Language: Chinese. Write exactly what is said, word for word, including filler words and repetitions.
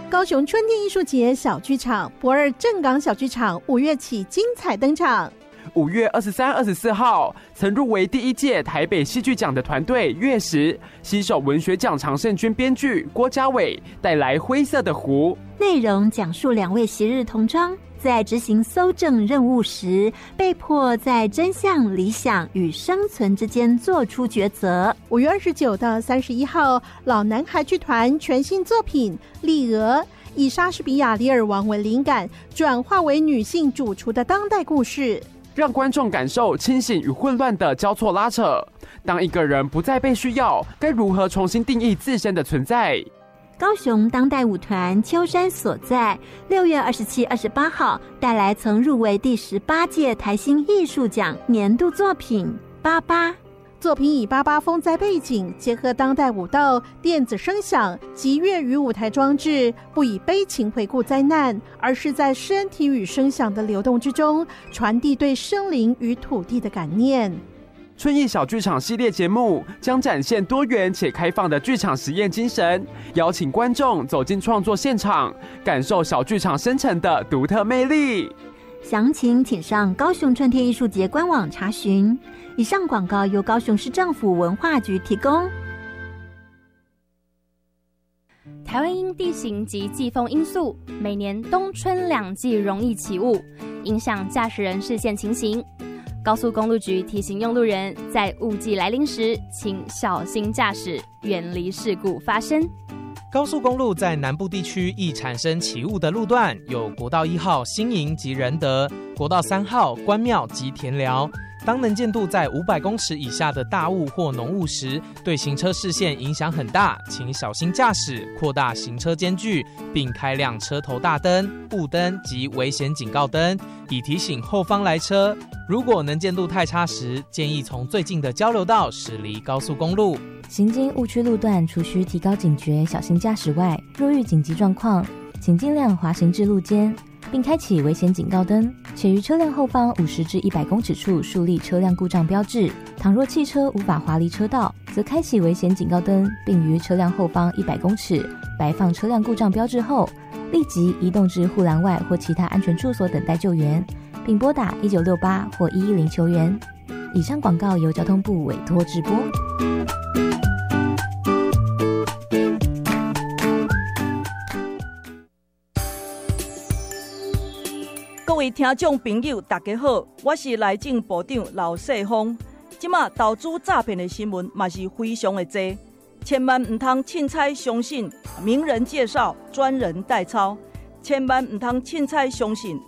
高雄春天艺术节小剧场博尔正港小剧场五月起精彩登场。 五月二十三、二十四号，曾入围第一届台北戏剧奖的团队月食携手文学奖常胜军编剧郭家伟带来《灰色的湖》， 内容讲述两位昔日同窗在执行搜证任务时，被迫在真相、理想与生存之间做出抉择。 五月二十九到三十一号，老男孩剧团全新作品《丽娥》，以莎士比亚《李尔王》为灵感，转化为女性主厨的当代故事， 让观众感受清醒与混乱的交错拉扯。当一个人不再被需要，该如何重新定义自身的存在？ 高雄当代舞团秋山所在，六月二十七、二十八号带来曾入围第十八届台新艺术奖年度作品《八八》。 作品以八八风灾背景，结合当代舞蹈、电子声响及粤语舞台装置，不以悲情回顾灾难，而是在身体与声响的流动之中，传递对生灵与土地的感念。 春艺小剧场系列节目将展现多元且开放的剧场实验精神，邀请观众走进创作现场，感受小剧场生成的独特魅力。 详情请上高雄春天艺术节官网查询。以上广告由高雄市政府文化局提供。 台湾因地形及季风因素，每年冬春两季容易起雾，影响驾驶人视线情形。高速公路局提醒用路人，在雾季来临时，请小心驾驶，远离事故发生。 高速公路在南部地区易产生起雾的路段有国道一号新营及仁德，国道三号关庙及田寮。当能见度在五百公尺以下的大雾或浓雾时，对行车视线影响很大，请小心驾驶，扩大行车间距，并开亮车头大灯、雾灯及危险警告灯，以提醒后方来车。如果能见度太差时，建议从最近的交流道驶离高速公路。 行经误区路段，除需提高警觉、小心驾驶外，若遇紧急状况，请尽量滑行至路肩，并开启危险警告灯，且于车辆后方五十至一百公尺处树立车辆故障标志。倘若汽车无法滑离车道，则开启危险警告灯，并于车辆后方一百公尺摆放车辆故障标志后，立即移动至护栏外或其他安全处所等待救援，并拨打一九六八或一一零求援。以上广告由交通部委托直播。 各位听众朋友大家好，我是内政部长刘世峰。现在投资诈骗的新闻也是非常的多，千万唔通凊彩相信名人介绍、专人代操，千万唔通凊彩相信